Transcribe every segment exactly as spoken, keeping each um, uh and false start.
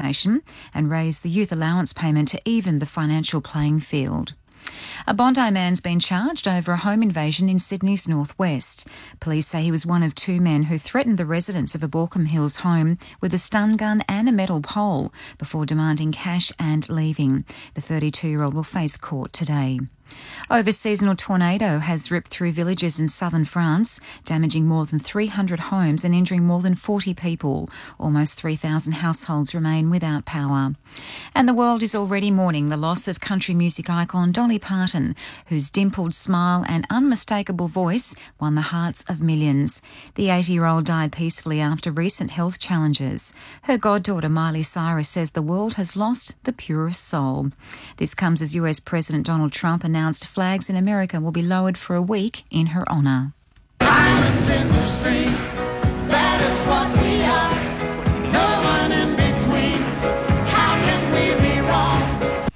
legislation and raised the youth allowance payment to even the financial playing field. A Bondi man's been charged over a home invasion in Sydney's northwest. Police say he was one of two men who threatened the residents of a Baulkham Hills home with a stun gun and a metal pole before demanding cash and leaving. The thirty-two-year-old will face court today. Over-seasonal tornado has ripped through villages in southern France, damaging more than three hundred homes and injuring more than forty people. Almost three thousand households remain without power. And the world is already mourning the loss of country music icon Dolly Parton, whose dimpled smile and unmistakable voice won the hearts of millions. The eighty-year-old died peacefully after recent health challenges. Her goddaughter Miley Cyrus says the world has lost the purest soul. This comes as U S President Donald Trump announced announced flags in America will be lowered for a week in her honour. Diamonds in the stream, that is what we are. No one in between. How can we be wrong?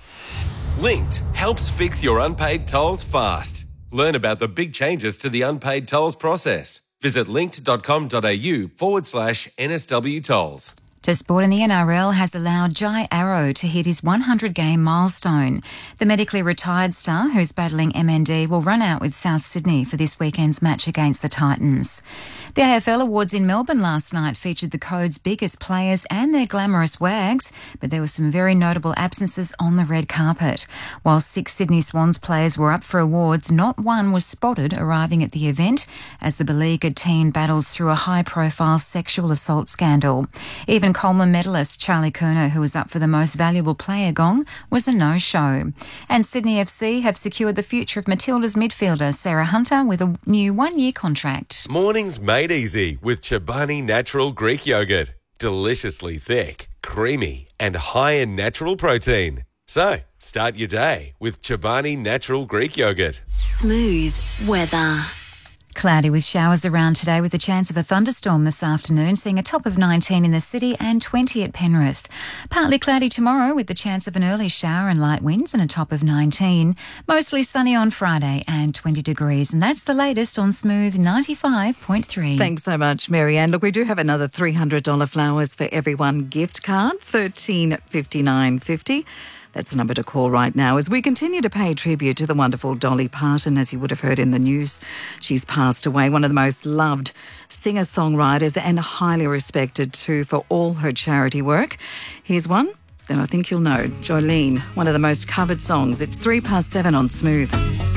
Linked helps fix your unpaid tolls fast. Learn about the big changes to the unpaid tolls process. Visit linked.com.au forward slash NSW tolls. To sport, and the N R L has allowed Jai Arrow to hit his one hundred game milestone. The medically retired star, who's battling M N D, will run out with South Sydney for this weekend's match against the Titans. The A F L Awards in Melbourne last night featured the Code's biggest players and their glamorous wags, but there were some very notable absences on the red carpet. While six Sydney Swans players were up for awards, not one was spotted arriving at the event as the beleaguered team battles through a high-profile sexual assault scandal. Even Coleman medalist Charlie Curnow, who was up for the most valuable player gong, was a no-show. And Sydney F C have secured the future of Matilda's midfielder Sarah Hunter with a new one-year contract. Mornings made easy with Chobani Natural Greek Yogurt. Deliciously thick, creamy and high in natural protein. So, start your day with Chobani Natural Greek Yogurt. Smooth weather. Cloudy with showers around today with a chance of a thunderstorm this afternoon, seeing a top of nineteen in the city and twenty at Penrith. Partly cloudy tomorrow with the chance of an early shower and light winds and a top of nineteen. Mostly sunny on Friday and twenty degrees. And that's the latest on Smooth ninety-five point three. Thanks so much, Marianne. Look, we do have another three hundred dollars Flowers for Everyone gift card, thirteen fifty-nine fifty. That's the number to call right now as we continue to pay tribute to the wonderful Dolly Parton, as you would have heard in the news. She's passed away, one of the most loved singer-songwriters and highly respected too for all her charity work. Here's one that I think you'll know, Jolene, one of the most covered songs. It's three past seven on Smooth.